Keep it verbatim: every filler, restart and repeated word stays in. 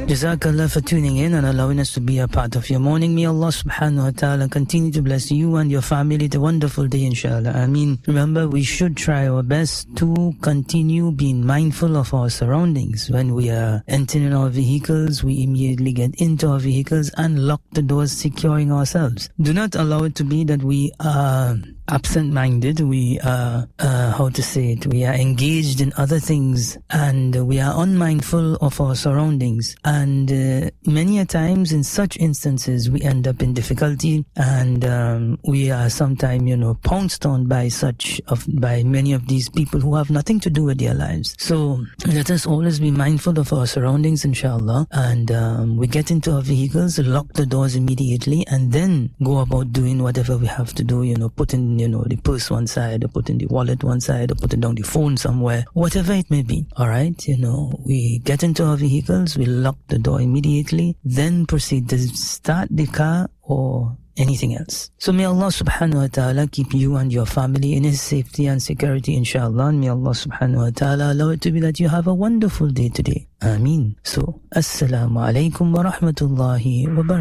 Jazakallah for tuning in and allowing us to be a part of your morning. May Allah subhanahu wa ta'ala continue to bless you and your family. The wonderful day, inshallah. I mean, remember, we should try our best to continue being mindful of our surroundings. When we are entering our vehicles, we immediately get into our vehicles and lock the doors, securing ourselves. Do not allow it to be that we are absent-minded, we are, uh, how to say it, we are engaged in other things and we are unmindful of our surroundings. And uh, many a times in such instances, we end up in difficulty and um, we are sometimes, you know, pounced on by such, of by many of these people who have nothing to do with their lives. So let us always be mindful of our surroundings, inshallah, and um, we get into our vehicles, lock the doors immediately, and then go about doing whatever we have to do, you know, putting you know, the purse one side, or putting the wallet one side, or putting down the phone somewhere, whatever it may be. All right, you know, we get into our vehicles, we lock the door immediately, then proceed to start the car or anything else. So may Allah subhanahu wa ta'ala keep you and your family in His safety and security, inshallah. And may Allah subhanahu wa ta'ala allow it to be that you have a wonderful day today. Ameen. So, Assalamu alaikum wa rahmatullahi wa barakatuh.